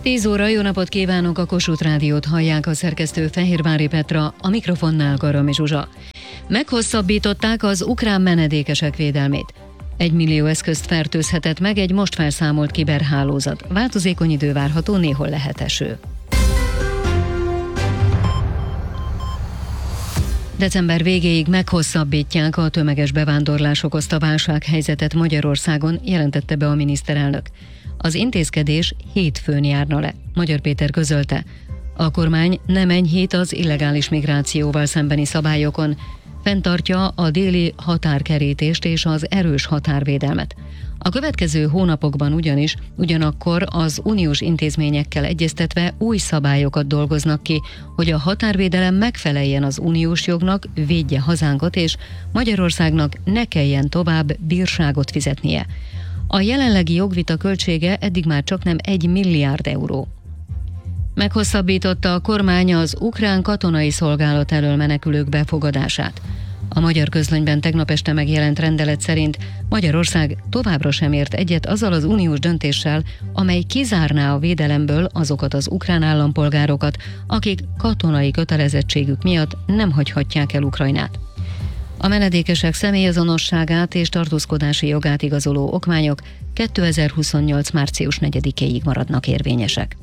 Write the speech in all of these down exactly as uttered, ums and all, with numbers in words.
tíz óra, jó napot kívánok, a Kossuth Rádiót hallják, a szerkesztő Fehérvári Petra, a mikrofonnál Garami Zsuzsa. Meghosszabbították az ukrán menedékesek védelmét. Egy millió eszközt fertőzhetett meg egy most felszámolt kiberhálózat. Változékony idő várható, néhol lehet eső. December végéig meghosszabbítják a tömeges bevándorlás okozta válsághelyzetet Magyarországon, jelentette be a miniszterelnök. Az intézkedés hétfőn járna le, Magyar Péter közölte. A kormány nem enyhít az illegális migrációval szembeni szabályokon, fenntartja a déli határkerítést és az erős határvédelmet. A következő hónapokban ugyanis ugyanakkor az uniós intézményekkel egyeztetve új szabályokat dolgoznak ki, hogy a határvédelem megfeleljen az uniós jognak, védje hazánkat, és Magyarországnak ne kelljen tovább bírságot fizetnie. A jelenlegi jogvita költsége eddig már csaknem egy milliárd euró. Meghosszabbította a kormány az ukrán katonai szolgálat elől menekülők befogadását. A Magyar Közlönyben tegnap este megjelent rendelet szerint Magyarország továbbra sem ért egyet azzal az uniós döntéssel, amely kizárná a védelemből azokat az ukrán állampolgárokat, akik katonai kötelezettségük miatt nem hagyhatják el Ukrajnát. A menedékesek személyazonosságát és tartózkodási jogát igazoló okmányok kétezer-huszonnyolc. március negyedikéig maradnak érvényesek.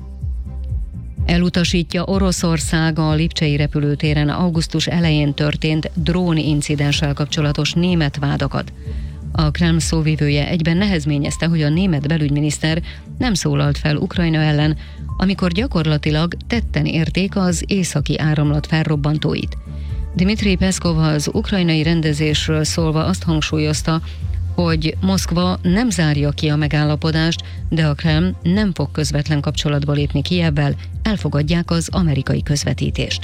Elutasítja Oroszország a lipcsei repülőtéren augusztus elején történt drónincidenssel kapcsolatos német vádakat. A Kreml szóvivője egyben nehezményezte, hogy a német belügyminiszter nem szólalt fel Ukrajna ellen, amikor gyakorlatilag tetten érték az északi áramlat felrobbantóit. Dmitri Peszkov az ukrajnai rendezésről szólva azt hangsúlyozta, hogy Moszkva nem zárja ki a megállapodást, de a Kreml nem fog közvetlen kapcsolatba lépni Kijevvel, elfogadják az amerikai közvetítést.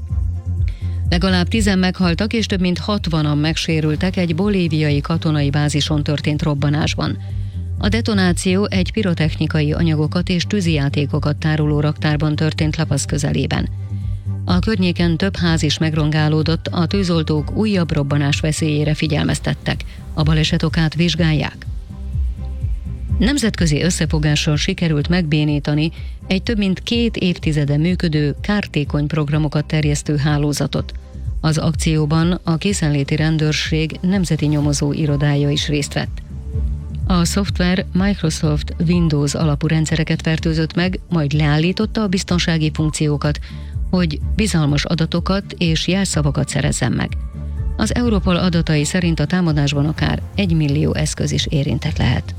Legalább tízen meghaltak és több mint hatvanan megsérültek egy bolíviai katonai bázison történt robbanásban. A detonáció egy pirotechnikai anyagokat és tűzijátékokat tároló raktárban történt La Paz közelében. A környéken több ház is megrongálódott, a tűzoltók újabb robbanás veszélyére figyelmeztettek. A baleset okát vizsgálják. Nemzetközi összefogással sikerült megbénítani egy több mint két évtizede működő kártékony programokat terjesztő hálózatot. Az akcióban a készenléti rendőrség nemzeti nyomozó irodája is részt vett. A szoftver Microsoft Windows alapú rendszereket fertőzött meg, majd leállította a biztonsági funkciókat, hogy bizalmas adatokat és jelszavakat szerezzen meg. Az Europol adatai szerint a támadásban akár egy millió eszköz is érintett lehet.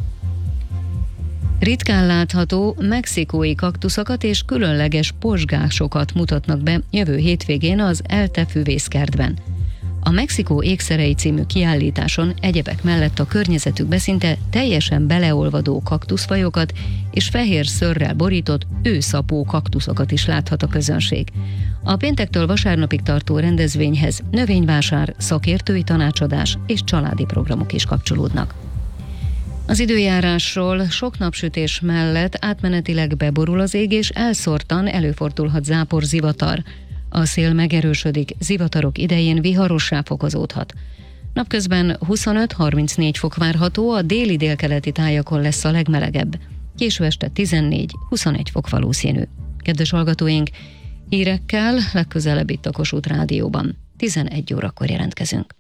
Ritkán látható mexikói kaktuszokat és különleges pozsgásokat mutatnak be jövő hétvégén az ELTE füvészkertben. A Mexikó ékszerei című kiállításon egyebek mellett a környezetükbe szinte teljesen beleolvadó kaktuszfajokat és fehér szőrrel borított őszapó kaktuszokat is láthat a közönség. A péntektől vasárnapig tartó rendezvényhez növényvásár, szakértői tanácsadás és családi programok is kapcsolódnak. Az időjárásról: sok napsütés mellett átmenetileg beborul az ég, és elszórtan előfordulhat zápor, zivatar. A szél megerősödik, zivatarok idején viharossá fokozódhat. Napközben huszonöt-harmincnégy fok várható, a déli délkeleti tájakon lesz a legmelegebb. Késő este tizennégy-huszonegy fok valószínű. Kedves hallgatóink, hírekkel legközelebb itt a Kossuth Rádióban. tizenegy órakor jelentkezünk.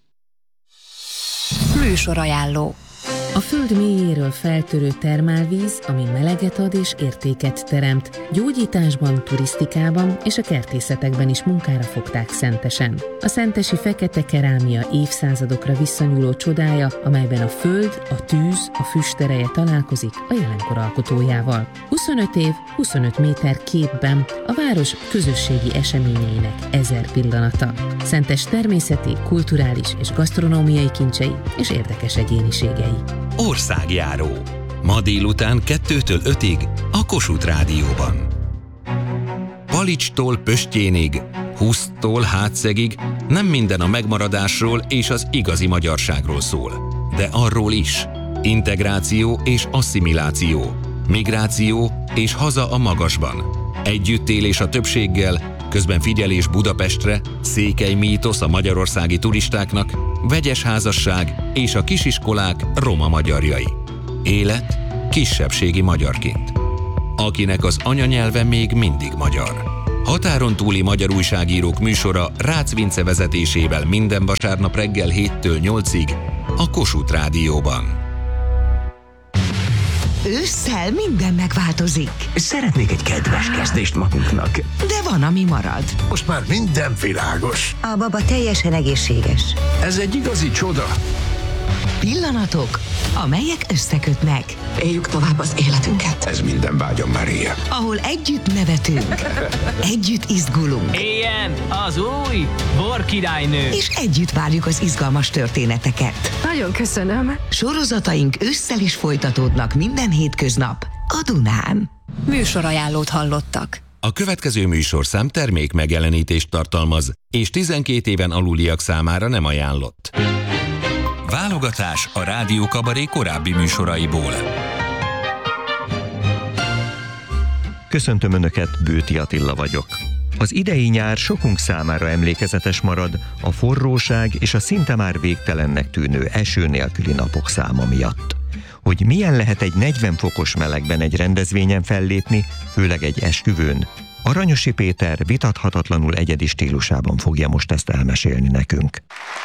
Műsorajánló. A föld mélyéről feltörő termálvíz, ami meleget ad és értéket teremt. Gyógyításban, turisztikában és a kertészetekben is munkára fogták Szentesen. A szentesi fekete kerámia évszázadokra visszanyúló csodája, amelyben a föld, a tűz, a füstereje találkozik a jelenkor alkotójával. huszonöt év, huszonöt méter képben a város közösségi eseményeinek ezer pillanata. Szentes természeti, kulturális és gasztronómiai kincsei és érdekes egyéniségei. Országjáró. Ma délután kettőtől ötig a Kossuth Rádióban. Palicstól Pösttyénig, Huszttól Hátszegig nem minden a megmaradásról és az igazi magyarságról szól. De arról is. Integráció és asszimiláció. Migráció és haza a magasban. Együttélés a többséggel, közben figyelés Budapestre, székely mítosz a magyarországi turistáknak, vegyes házasság és a kisiskolák roma magyarjai. Élet kisebbségi magyarként. akinek az anyanyelve még mindig magyar. Határon túli magyar újságírók műsora Rácz Vince vezetésével minden vasárnap reggel héttől nyolcig a Kossuth Rádióban. Ősszel minden megváltozik. Szeretnék egy kedves kezdést magunknak. De van, ami marad. Most már minden világos. A baba teljesen egészséges. Ez egy igazi csoda. Pillanatok, amelyek összekötnek. Éljük tovább az életünket. Ez minden vágyam már ilyen. Ahol együtt nevetünk, együtt izgulunk. Éljen az új borkirálynő! És együtt várjuk az izgalmas történeteket. Nagyon köszönöm. Sorozataink ősszel is folytatódnak minden hétköznap a Dunán. Műsorajánlót hallottak. A következő műsorszám termék megjelenítést tartalmaz, és tizenkét éven aluliak számára nem ajánlott. Válogatás a Rádió Kabaré korábbi műsoraiból. Köszöntöm Önöket, Bőti Attila vagyok. Az idei nyár sokunk számára emlékezetes marad a forróság és a szinte már végtelennek tűnő eső nélküli napok száma miatt. Hogy milyen lehet egy negyven fokos melegben egy rendezvényen fellépni, főleg egy esküvőn, Aranyosi Péter vitathatatlanul egyedi stílusában fogja most ezt elmesélni nekünk.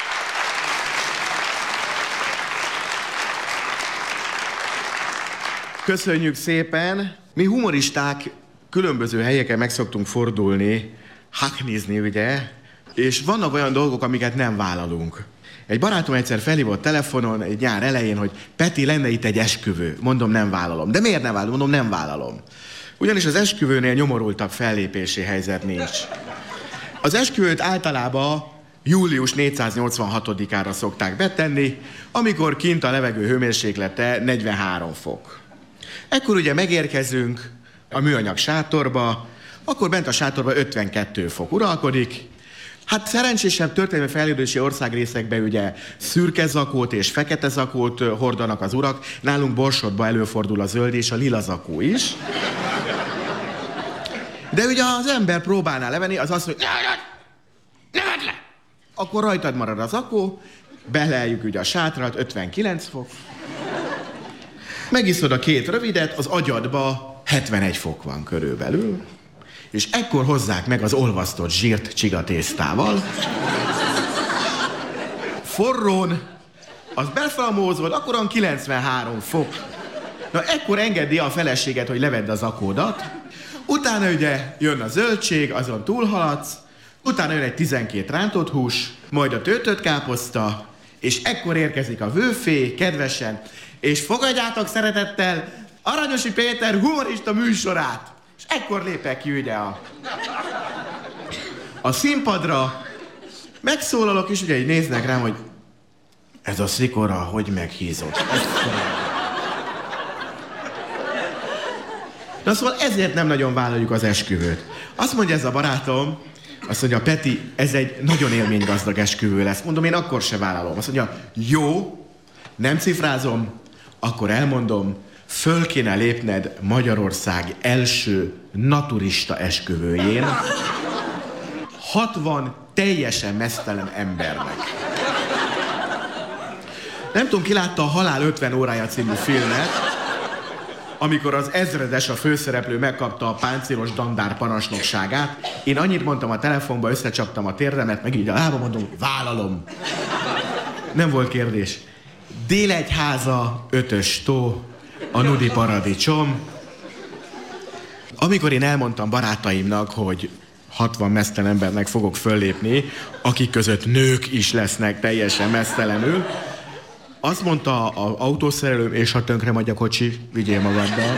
Köszönjük szépen! Mi humoristák különböző helyeken meg szoktunk fordulni, haknizni, ugye? És vannak olyan dolgok, amiket nem vállalunk. Egy barátom egyszer felhívott telefonon egy nyár elején, hogy Peti, lenne itt egy esküvő. Mondom, nem vállalom. De miért nem vállalom? Mondom, nem vállalom. Ugyanis az esküvőnél nyomorultabb fellépési helyzet nincs. Az esküvőt általában július négyszáznyolcvanhatodikára szokták betenni, amikor kint a levegő hőmérséklete negyvenhárom fok. Ekkor ugye megérkezünk a műanyag sátorba, akkor bent a sátorban ötvenkettő fok uralkodik. Hát szerencsésebb történelmi fejlődési országrészekben ugye szürke zakót és fekete zakót hordanak az urak, nálunk Borsodban előfordul a zöld és a lila zakó is. De ugye az ember próbálná levenni, az azt, hogy ne vedd le! Akkor rajtad marad a zakó, beleeljük ugye a sátrat, ötvenkilenc fok. Megiszod a két rövidet, az agyadba hetvenegy fok van körülbelül, és ekkor hozzák meg az olvasztott zsírt csigatésztával. Forrón, az beflamózod, akkor van kilencvenhárom fok. Na, ekkor engedi a feleséget, hogy levedd az zakódat, utána ugye jön a zöldség, azon túlhaladsz, utána jön egy tizenkét rántott hús, majd a töltött káposzta, és ekkor érkezik a vőfé, kedvesen, és fogadjátok szeretettel Aranyosi Péter humorista műsorát. És ekkor lépek ki ugye a, a színpadra, megszólalok, és ugye így néznek rám, hogy ez a szikora hogy meghízott. Na szóval ezért nem nagyon vállaljuk az esküvőt. Azt mondja ez a barátom, azt mondja, Peti, ez egy nagyon élménygazdag esküvő lesz. Mondom, én akkor se vállalom. Azt mondja, jó, nem cifrázom, akkor elmondom, föl kéne lépned Magyarország első naturista esküvőjén hatvan teljesen meztelen embernek. Nem tudom, ki látta a Halál ötven órája című filmet, amikor az ezredes, a főszereplő megkapta a páncélos dandár parancsnokságát. Én annyit mondtam a telefonba, összecsaptam a térdemet, meg így a lábam, mondom, vállalom. Nem volt kérdés. Délegyháza, ötös tó, a nudi paradicsom. Amikor én elmondtam barátaimnak, hogy hatvan meztelen embernek fogok föllépni, akik között nők is lesznek teljesen meztelenül, azt mondta az autószerelőm, és ha tönkre megy a kocsi, vigyél magaddal.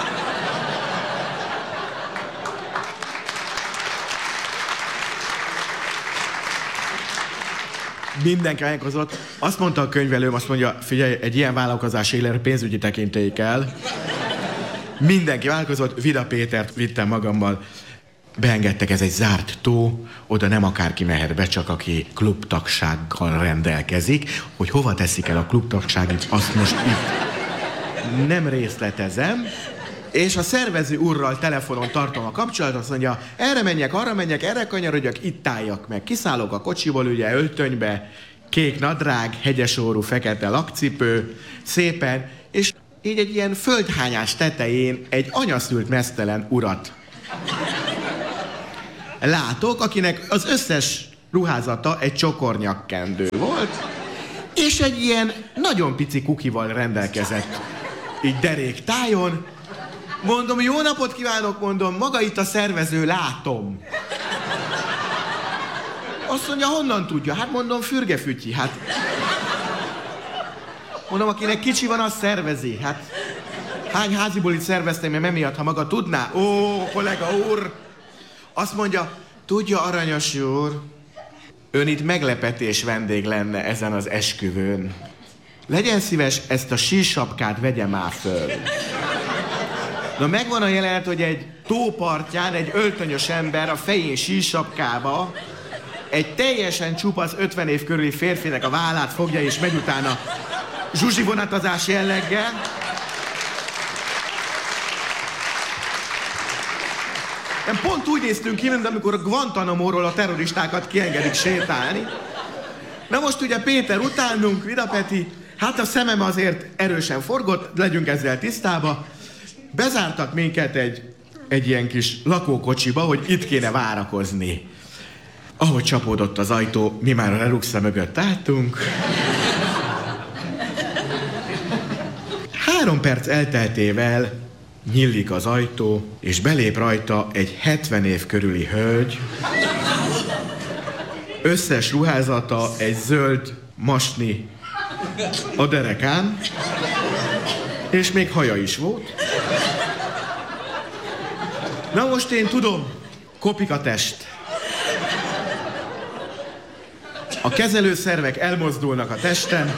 Mindenki elkozott. Azt mondta a könyvelőm, azt mondja, figyelj, egy ilyen vállalkozás éler pénzügyi tekintély kell. Mindenki vállalkozott, Vida Pétert vittem magammal. Beengedtek, ez egy zárt tó, oda nem akárki mehet be, csak aki klubtagsággal rendelkezik. Hogy hova teszik el a klubtagságit, azt most itt nem részletezem. És a szervező úrral telefonon tartom a kapcsolatot, azt mondja, erre menjek, arra menjek, erre kanyarodjak, itt álljak meg. Kiszállok a kocsiból, ugye öltönybe, kék nadrág, hegyesórú, fekete lakcipő, szépen, és így egy ilyen földhányás tetején egy anyaszült meztelen urat látok, akinek az összes ruházata egy csokornyakkendő volt, és egy ilyen nagyon pici kukival rendelkezett, így derék tájon. Mondom, jó napot kívánok, mondom, maga itt a szervező, látom. Azt mondja, honnan tudja? Hát mondom, fürgefütyi, hát... Mondom, akinek kicsi van, az szervezi, hát... Hány házibulit szerveztem, mert emiatt, ha maga tudná? Ó, kollega úr! Azt mondja, tudja, aranyos úr, ön itt meglepetés vendég lenne ezen az esküvőn. Legyen szíves, ezt a sírsapkát vegye már föl. Na megvan a jelenet, hogy egy tópartján egy öltönyös ember a fején sírsapkába egy teljesen csupasz ötven év körüli férfinek a vállát fogja és megy utána zsuzsi vonatozás jelleggel. Pont úgy néztünk ki, mint amikor a Guantanamo-ról a terroristákat kiengedik sétálni. Na most ugye Péter utánunk, Vida Peti, hát a szemem azért erősen forgott, legyünk ezzel tisztába. Bezártak minket egy, egy ilyen kis lakókocsiba, hogy itt kéne várakozni. Ahogy csapódott az ajtó, mi már a Reluxa mögött álltunk. Három perc elteltével nyílik az ajtó, és belép rajta egy hetven év körüli hölgy. Összes ruházata egy zöld masni a derekán, és még haja is volt. Na most én tudom, kopik a test. A kezelőszervek elmozdulnak a testen.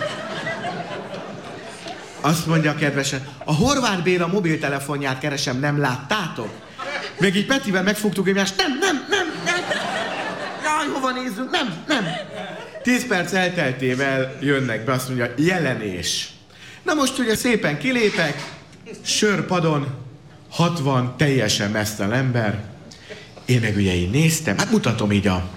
Azt mondja kedvesen, a Horváth Béla mobiltelefonját keresem, nem láttátok? Még így Petivel megfogtuk egymást, nem, nem, nem, nem. Jaj, hova nézzünk, nem, nem. Tíz perc elteltével jönnek be, azt mondja, jelenés. Na most ugye szépen kilépek, sörpadon, hatvan teljesen mesztelen ember. Én meg ugye így néztem, hát mutatom így a...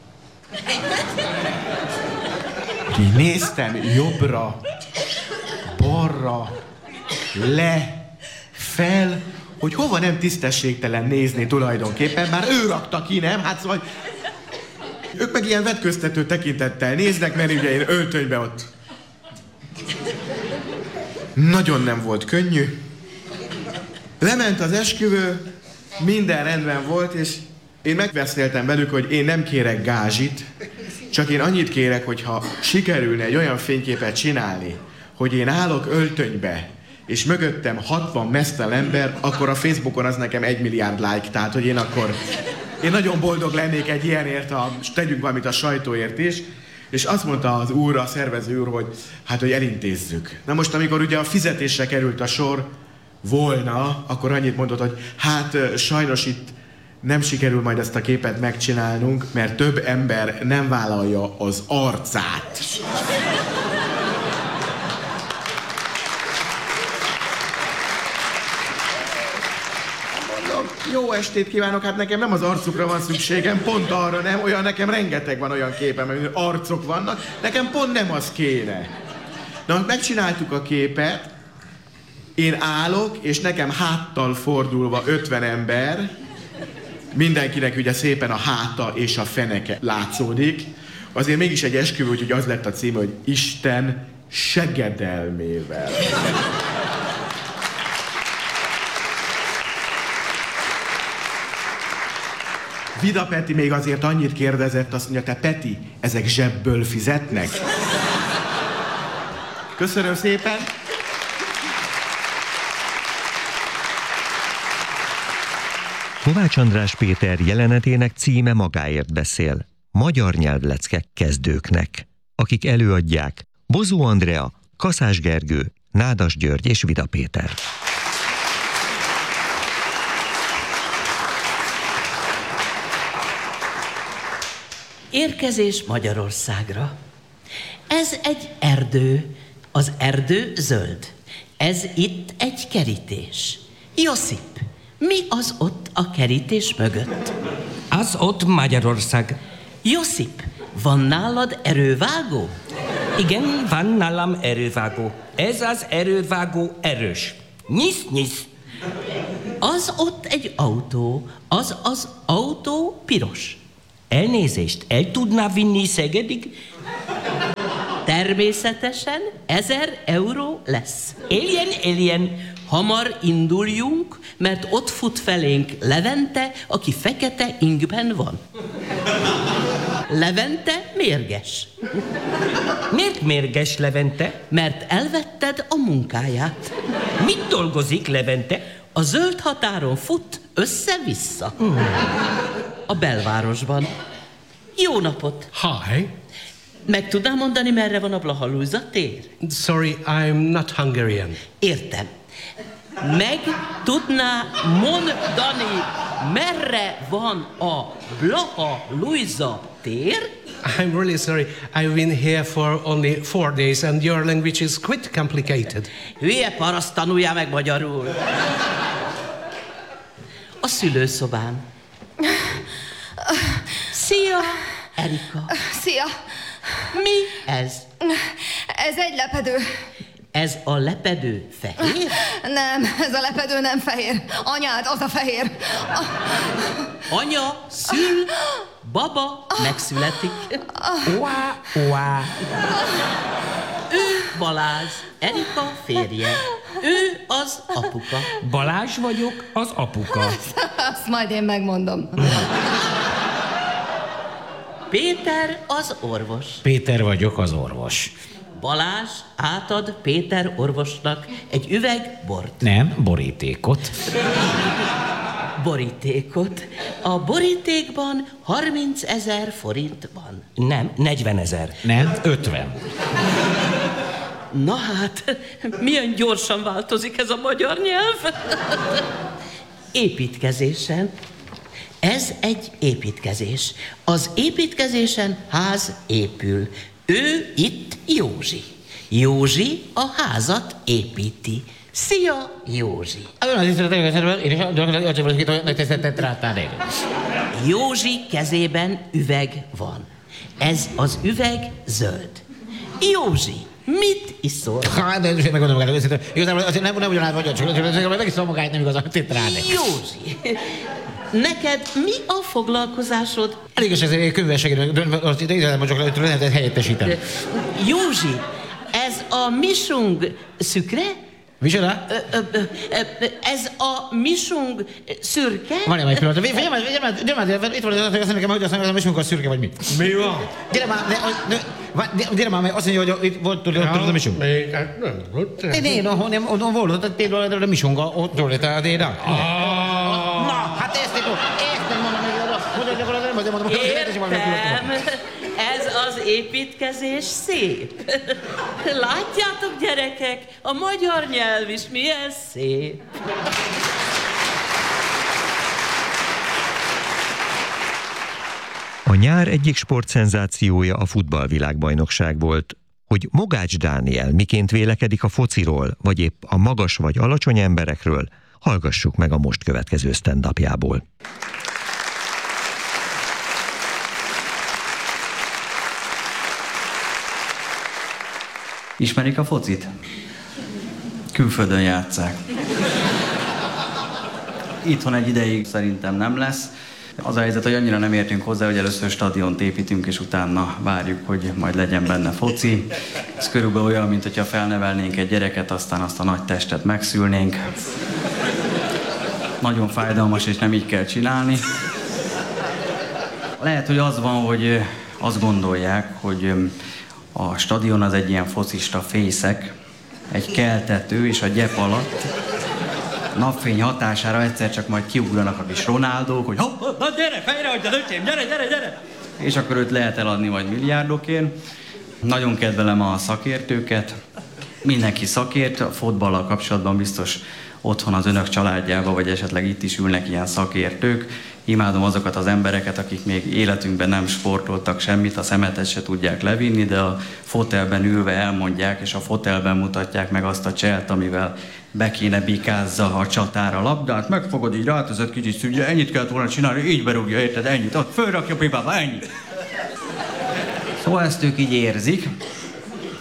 Így néztem jobbra, balra, le, fel, hogy hova nem tisztességtelen nézni tulajdonképpen, bár ő rakta ki, nem? Hát szóval... Ők meg ilyen vetköztető tekintettel néznek, mert ugye én öltönybe ott... Nagyon nem volt könnyű. Lement az esküvő, minden rendben volt, és én megbeszéltem velük, hogy én nem kérek gázsit, csak én annyit kérek, hogyha sikerülne egy olyan fényképet csinálni, hogy én állok öltönybe, és mögöttem hatvan mesztelen ember, akkor a Facebookon az nekem egy milliárd like, tehát hogy én akkor... Én nagyon boldog lennék egy ilyenért, a, tegyünk valamit a sajtóért is, és azt mondta az úr, a szervező úr, hogy hát, hogy elintézzük. Na most, amikor ugye a fizetésre került a sor volna, akkor annyit mondott, hogy hát sajnos itt nem sikerül majd ezt a képet megcsinálnunk, mert több ember nem vállalja az arcát. Mondom, jó estét kívánok, hát nekem nem az arcukra van szükségem, pont arra nem, olyan nekem rengeteg van olyan képem, mert arcok vannak, nekem pont nem az kéne. Na, megcsináltuk a képet, én állok, és nekem háttal fordulva ötven ember, mindenkinek ugye szépen a háta és a feneke látszódik. Azért mégis egy esküvő, úgyhogy az lett a címe, hogy Isten segedelmével. Vida Peti még azért annyit kérdezett, azt mondja, te Peti, ezek zsebből fizetnek? Köszönöm szépen! Kovács András Péter jelenetének címe magáért beszél. Magyar nyelvleckek kezdőknek, akik előadják Bozó Andrea, Kaszás Gergő, Nádas György és Vida Péter. Érkezés Magyarországra. Ez egy erdő, az erdő zöld. Ez itt egy kerítés. Josip, mi az ott a kerítés mögött? Az ott Magyarország. Josip, van nálad erővágó? Igen, van nálam erővágó. Ez az erővágó erős. Nyisz, nyisz. Az ott egy autó, az az autó piros. Elnézést, el tudná vinni Szegedig? Természetesen ezer euró lesz. Éljen, éljen. Hamar induljunk, mert ott fut felénk Levente, aki fekete ingben van. Levente mérges. Miért mérges Levente? Mert elvetted a munkáját. Mit dolgozik Levente? A zöld határon fut össze-vissza. Mm. A belvárosban. Jó napot! Hi. Meg tudnám mondani, merre van a Blahalújza tér? Sorry, I'm not Hungarian. Értem. Meg tudná mondani, merre van a Blahalújza tér? I'm really sorry. I've been here for only four days and your language is quite complicated. Hülye paraszt, tanuljál meg magyarul. A szülőszobán. Szia, Erika. Szia. Mi ez? Ez egy lepedő. Ez a lepedő fehér? Nem, ez a lepedő nem fehér. Anyád, az a fehér. A... Anya szül, baba megszületik. Uá, uá. Ő Balázs, Erika férje. Ő az apuka. Balázs vagyok, az apuka. Azt majd én megmondom. Péter az orvos. Péter vagyok, az orvos. Balázs átad Péter orvosnak egy üveg bort. Nem, borítékot. Borítékot. A borítékban harmincezer forint van. Nem, negyvenezer. Nem, ötven. Na hát, milyen gyorsan változik ez a magyar nyelv. Építkezésen. Ez egy építkezés. Az építkezésen ház épül. Ő itt Józsi. Józsi a házat építi. Szia, Józsi! Józsi kezében üveg van. Ez az üveg zöld. Józsi, mit iszol? Igazából nem ugyanaz vagyok, csak megiszom magáit, nem igaz, amit itt rád. Józsi, neked mi a foglalkozásod? Elég is ezért könyvességére, azt igazából csak lehet helyettesíteni. Józsi, ez a misung szükre? Micsoda? Ez a misung szürke? Várjál egy pillanat. Figyelj már, figyelj már, gyere már, itt van, azt mondja nekem, hogy azt mondja, hogy a misung a szürke vagy mit? Mi van? Gyere már, gyere már, azt mondja, hogy itt volt tudod a misung. Még hát nem volt. Né, non volt, például a misung, ott volt a déda. Na, hát ezt itt, ezt nem mondom, hogy mondom, hogy értem, ez az építkezés szép. Látjátok, gyerekek, a magyar nyelv is milyen szép. A nyár egyik sportszenzációja a futballvilágbajnokság volt. Hogy Mogács Dániel miként vélekedik a fociról, vagy épp a magas vagy alacsony emberekről, hallgassuk meg a most következő stand-upjából. Ismerik a focit? Külföldön játsszák. Itthon egy ideig szerintem nem lesz. Az a helyzet, hogy annyira nem értünk hozzá, hogy először stadiont építünk, és utána várjuk, hogy majd legyen benne foci. Ez körülbelül olyan, mint hogyha felnevelnénk egy gyereket, aztán azt a nagy testet megszülnénk. Nagyon fájdalmas, és nem így kell csinálni. Lehet, hogy az van, hogy azt gondolják, hogy a stadion az egy ilyen focista fészek, egy keltető, és a gyep alatt napfény hatására egyszer csak majd kiugranak a kis Ronaldók, hogy hopp, hopp, gyere, fejre hagyj az öcsém, gyere, gyere, gyere! És akkor őt lehet eladni majd milliárdokért. Nagyon kedvelem a szakértőket. Mindenki szakért, a fotballal kapcsolatban biztos otthon az önök családjában, vagy esetleg itt is ülnek ilyen szakértők. Imádom azokat az embereket, akik még életünkben nem sportoltak semmit, a szemetet se tudják levinni, de a fotelben ülve elmondják, és a fotelben mutatják meg azt a cselt, amivel be kéne bikázza a csatára a labdát. Megfogod, így rátezed kicsit szügyre, ennyit kellett volna csinálni, így berúgja, érted, ennyit, ott fölrakja pipába, ennyi. Szóval ezt ők így érzik.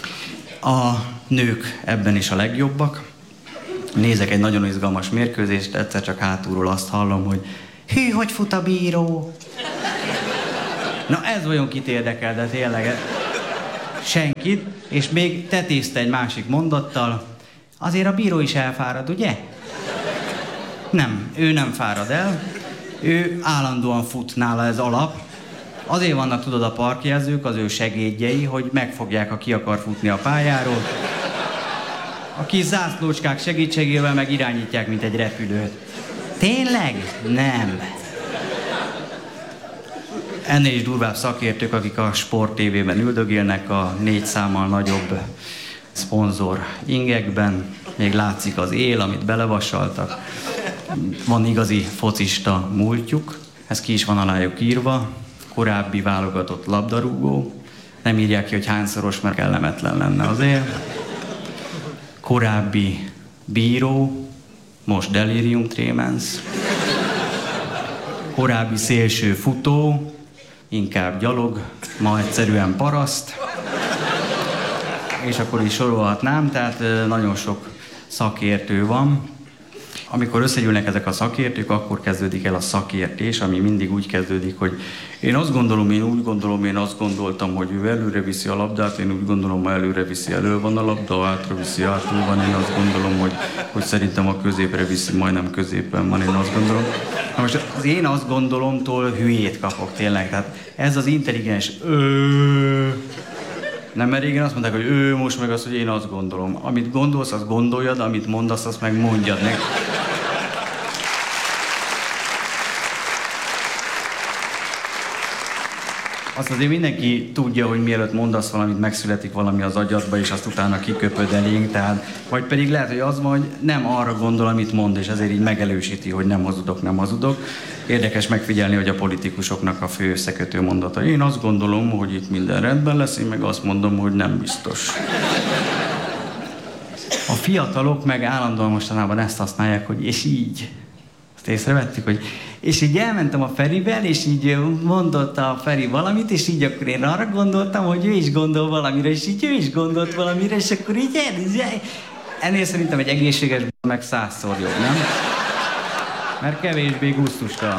A nők ebben is a legjobbak. Nézek egy nagyon izgalmas mérkőzést, egyszer csak hátulról azt hallom, hogy hű, hogy fut a bíró. Na ez olyan kit érdekel, de tényleg senkit. És még tetézte egy másik mondattal, azért a bíró is elfárad, ugye? Nem, ő nem fárad el, ő állandóan fut, nála ez alap. Azért vannak, tudod, a parkjelzők, az ő segédjei, hogy megfogják, ha ki akar futni a pályáról. A kis zászlócskák segítségével meg irányítják, mint egy repülőt. Tényleg? Nem. Ennél is durvább szakértők, akik a Sport té vében üldögélnek a négy számmal nagyobb szponzor ingekben. Még látszik az él, amit belevasaltak. Van igazi focista múltjuk, ez ki is van alájuk írva. Korábbi válogatott labdarúgó. Nem írják ki, hogy hányszoros, mert kellemetlen lenne azért. Korábbi bíró, most delirium tremens. Korábbi szélső futó, inkább gyalog, ma egyszerűen paraszt. És akkor is sorolhatnám, tehát nagyon sok szakértő van. Amikor összegyűlnek ezek a szakértők, akkor kezdődik el a szakértés, ami mindig úgy kezdődik, hogy én azt gondolom, én úgy gondolom, én azt gondoltam, hogy ő előre viszi a labdát, én úgy gondolom, ma előre viszi, elő van a labda, hátra viszi, hátul van, én azt gondolom, hogy, hogy szerintem a középre viszi, majdnem középen van, én azt gondolom. Na most az én azt gondolomtól hülyét kapok tényleg, tehát ez az intelligens ö... Nem, mert régen azt mondták, hogy ő most meg azt, hogy én azt gondolom. Amit gondolsz, azt gondoljad, amit mondasz, azt meg mondjad meg. Azt azért mindenki tudja, hogy mielőtt mondasz valamit, megszületik valami az agyadba, és azt utána kiköpöd elénk, tehát, vagy pedig lehet, hogy az van, hogy nem arra gondol, amit mond, és ezért így megelősíti, hogy nem hazudok, nem hazudok. Érdekes megfigyelni, hogy a politikusoknak a fő összekötő mondata. Én azt gondolom, hogy itt minden rendben lesz, én meg azt mondom, hogy nem biztos. A fiatalok meg állandóan mostanában ezt használják, hogy és így. Azt észrevettük, hogy és így elmentem a Ferivel, és így mondott a Feri valamit, és így akkor én arra gondoltam, hogy ő is gondol valamire, és így ő is gondolt valamire, és akkor így el, ennél szerintem egy egészséges meg százszor jobb, nem? Mert kevésbé gusztustalan.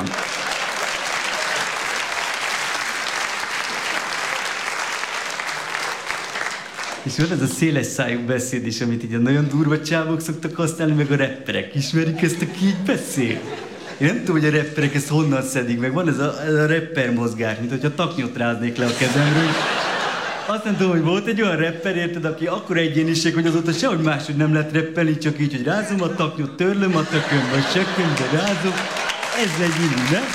És van ez a széles szájú beszéd is, amit így a nagyon durva csávok szoktak használni, meg a rapperek. Ismerik ezt, aki így beszél? Én nem tudom, hogy a rapperek ezt honnan szedik meg. Van ez a, ez a rapper mozgás, mint hogyha taknyot ráznék le a kezemről. Azt nem tudom, hogy volt egy olyan rapper, érted, aki akkora egyéniség, hogy azóta sehogy máshogy nem lett rappelni, csak így, hogy rázom a taknyot, törlöm a tököm, vagy sökömbe rázom. Ez egy illű, nem?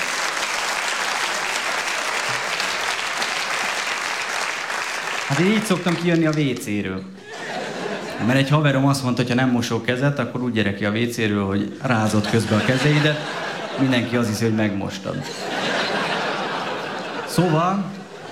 Hát én így szoktam kijönni a vécéről. Mert egy haverom azt mondta, hogy ha nem mosol kezet, akkor úgy gyere ki a vécéről, hogy rázott közben a kezeidet. Mindenki az hiszi, hogy megmostad. Szóval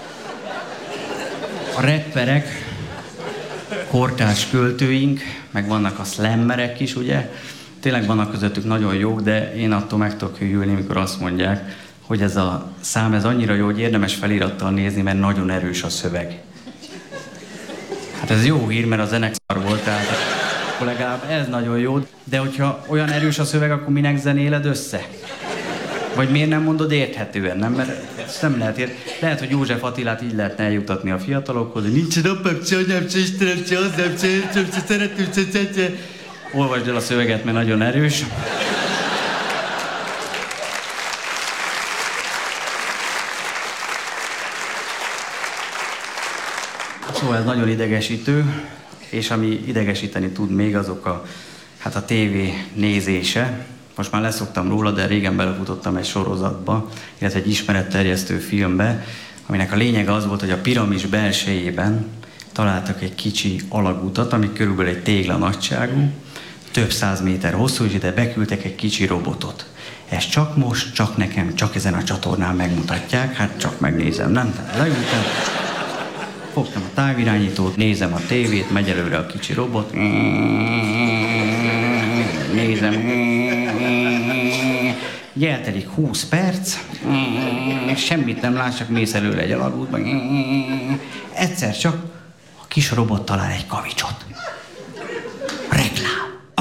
a rapperek, kortárs költőink, meg vannak a slammerek is, ugye? Tényleg vannak közöttük nagyon jók, de én attól meg tudok hűlni, amikor azt mondják, hogy ez a szám ez annyira jó, hogy érdemes felirattal nézni, mert nagyon erős a szöveg. Hát ez jó hír, mert a zene szar volt, tehát akkor legalább ez nagyon jó. De hogyha olyan erős a szöveg, akkor minek zenéled össze? Vagy miért nem mondod érthetően, nem? Mert ezt nem lehet érteni. Lehet, hogy József Attilát így lehetne eljutatni a fiatalokhoz, hogy nincsen apám, se anyám, se Istenem, se hozzám, se értsem, se szeretőm, se, se, se. Olvasd el a szöveget, mert nagyon erős. Szóval ez nagyon idegesítő, és ami idegesíteni tud még, azok a, hát a tévé nézése. Most már leszoktam róla, de régen belefutottam egy sorozatba, illetve egy ismeretterjesztő filmbe, aminek a lényege az volt, hogy a piramis belsejében találtak egy kicsi alagutat, ami körülbelül egy tégla nagyságú, több száz méter hosszú, és ide beküldtek egy kicsi robotot. Ezt csak most, csak nekem, csak ezen a csatornán megmutatják, hát csak megnézem, nem? Tehát leültem, fogtam a távirányítót, nézem a tévét, megy előre a kicsi robot, nézem, eltelik húsz perc, semmit nem látsz, csak mész előre egy alagútban, egyszer csak a A kis robot talál egy kavicsot. Reklám. Ah.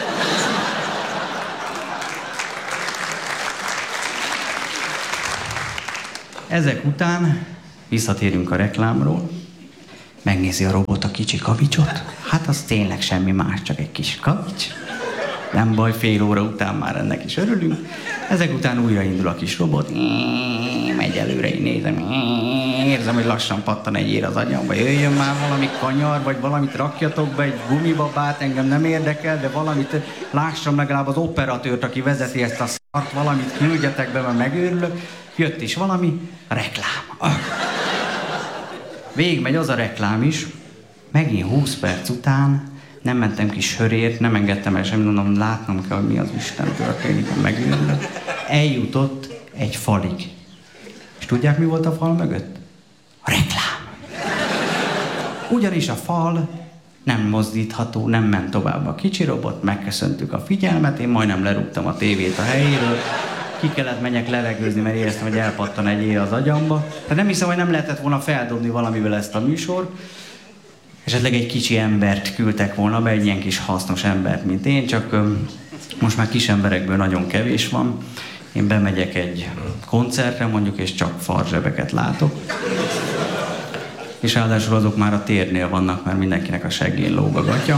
Ezek után visszatérünk a reklámról. Megnézi a robot a kicsi kavicsot. Hát az tényleg semmi más, csak egy kis kavics. Nem baj, fél óra után már ennek is örülünk. Ezek után újraindul a kis robot. Megy előre, én nézem. Érzem, hogy lassan pattan egy ér az agyamba. Jöjjön már valami kanyar, vagy valamit rakjatok be, egy gumibabát, engem nem érdekel, de valamit lássam legalább az operatőrt, aki vezeti ezt a szart, valamit küldjetek be, mert megőrülök. Jött is valami reklám. Végigmegy az a reklám is, megint húsz perc után nem mentem ki sörért, nem engedtem el semmit, mondom, látnom kell, hogy mi az Isten történik, megőrülök. Eljutott egy falig. És tudják, mi volt a fal mögött? A reklám. Ugyanis a fal nem mozdítható, nem ment tovább a kicsi robot, megköszöntük a figyelmet, én majdnem lerúgtam a tévét a helyéről, ki kellett menjek levegőzni, mert éreztem, hogy elpattan egy ér az agyamba. Tehát nem hiszem, hogy nem lehetett volna feldobni valamivel ezt a műsort. Esetleg egy kicsi embert küldtek volna be, egy ilyen kis hasznos embert, mint én, csak öm, most már kis emberekből nagyon kevés van. Én bemegyek egy koncertre mondjuk, és csak farzsebeket látok. És ráadásul azok már a térnél vannak, mert mindenkinek a seggén lóg a gatya.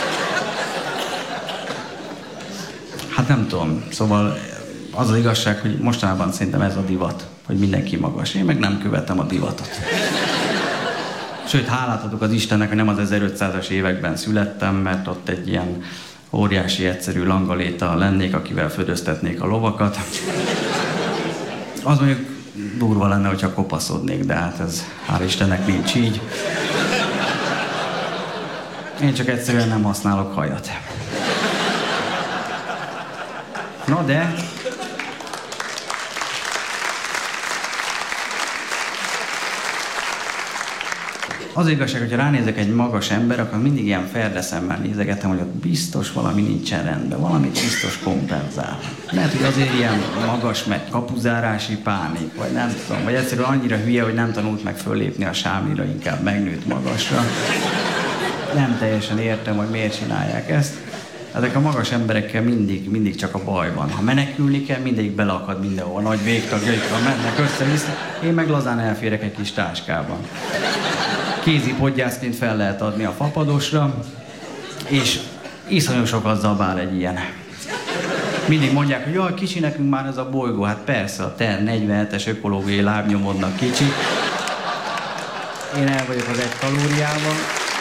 Hát nem tudom, szóval az az igazság, hogy mostanában szerintem ez a divat, hogy mindenki magas. Én meg nem követem a divatot. Sőt, hálát adok az Istennek, hogy nem az ezerötszázas években születtem, mert ott egy ilyen óriási, egyszerű langaléta lennék, akivel födöztetnék a lovakat. Az mondjuk durva lenne, hogyha kopaszodnék, de hát ez hál' Istennek nincs így. Én csak egyszerűen nem használok hajat. Na de... Az igazság, hogyha ránézek egy magas ember, akkor mindig ilyen ferde szemmel nézegetem, hogy ott biztos valami nincsen rendben, valamit biztos kompenzál. Lehet, hogy azért ilyen magas, meg kapuzárási pánik, vagy nem tudom, vagy egyszerűen annyira hülye, hogy nem tanult meg fölépni a sámlira, inkább megnőtt magasra. Nem teljesen értem, hogy miért csinálják ezt. Ezek a magas emberekkel mindig, mindig csak a baj van. Ha menekülni kell, mindegyik beleakad mindenhol, nagy végtagjaikkal mennek össze-vissza. Én meg lazán elférek egy kis táskában. Kézi podgyászként fel lehet adni a fapadosra, és iszonyú sokat zabál egy ilyen. Mindig mondják, hogy jaj, kicsi nekünk már ez a bolygó. Hát persze, a te negyvenhetes ökológiai lábnyomodnak kicsi. Én el vagyok az egy kalóriával.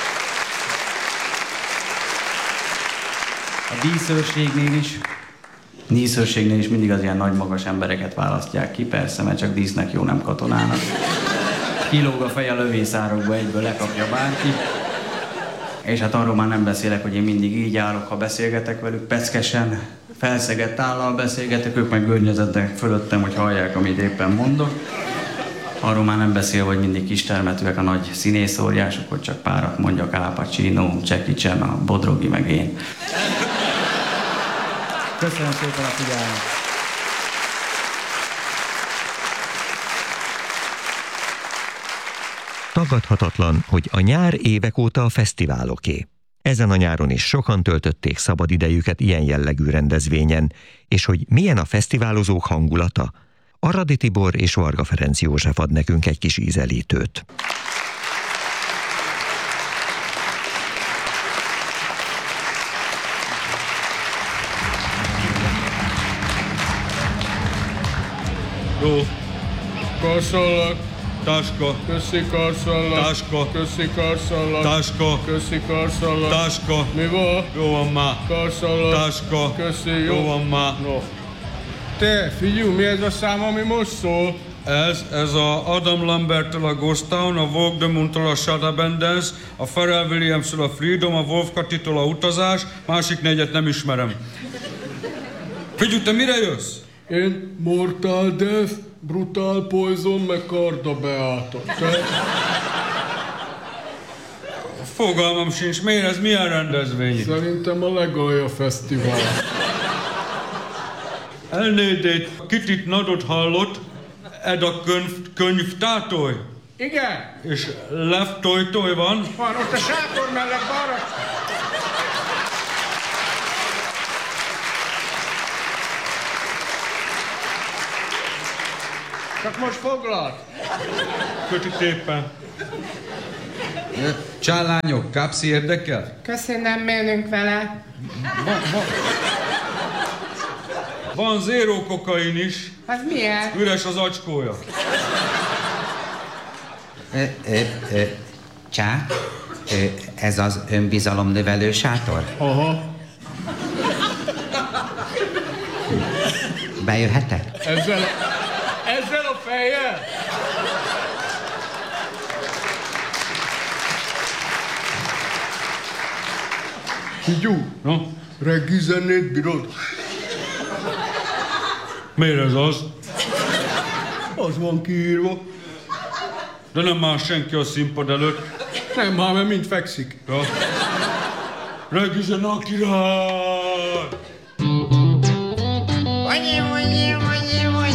A díszőrségnél is, díszőrségnél is mindig az ilyen nagy magas embereket választják ki, persze, mert csak dísznek jó, nem katonának. Kilóg a feje a lövészárokba, egyből lekapja bárki. És hát arról már nem beszélek, hogy én mindig így állok, ha beszélgetek velük, peckesen, felszegett állal beszélgetek, ők meg görnyezettek fölöttem, hogy hallják, amit éppen mondok. Arról már nem beszél, hogy mindig kistermetűek a nagy színészóriások, hogy csak párat mondjak, Al Pacino, Jackie Chan, a Bodrogi, meg én. Köszönöm szépen a figyelmet! Tagadhatatlan, hogy a nyár évek óta a fesztiváloké. Ezen a nyáron is sokan töltötték szabadidejüket ilyen jellegű rendezvényen, és hogy milyen a fesztiválozók hangulata, Aradi Tibor és Varga Ferenc József ad nekünk egy kis ízelítőt. Jó. Karszallak. Táska. Köszi karszallak. Táska. Köszi karszallak. Táska. Köszi karszallak. Táska. Mi van? Jó van már. Karszallak. Táska. Köszi. Jó, jó van már. No. Te, figyelj, mi ez a szám, ami most szól? Ez, ez a Adam Lambert-től a Ghost Town, a Vogue de Moon-től a Shut Abundance, a Pharrell Williams-től a Freedom, a Wolf Kati-tól a Utazás, másik négyet nem ismerem. Figyelj, te mire jössz? Én Mortal Death, Brutal Poison, meg Karda Beáta. Te? Fogalmam sincs, miért ez milyen rendezvény? Szerintem a Legalja Fesztivál. Elnédét, Kitit Nadot hallott, ed a könyv, könyvtátoj? Igen. És Lev Toj-Toj van? Van, ott a sátor mellett balra. Csak most foglalt. Kötik éppen. Csállányok, Kápszi érdekel? Köszönöm, menünk vele. Van, van. Van zéró kokain is. Az milyen? Üres az acskója. Ö, ö, ö, csá, ö, ez az önbizalomnövelő sátor? Aha. Bejöhetek? Ezzel, ezzel a fejjel? Figyú, no? Reggi zenét bírod? Miért ez az? Az van kiírva. De nem már senki a színpad előtt. Nem már, mert mind fekszik. Ja. Reggi zene a király! Onyi, onyi, onyi, onyi.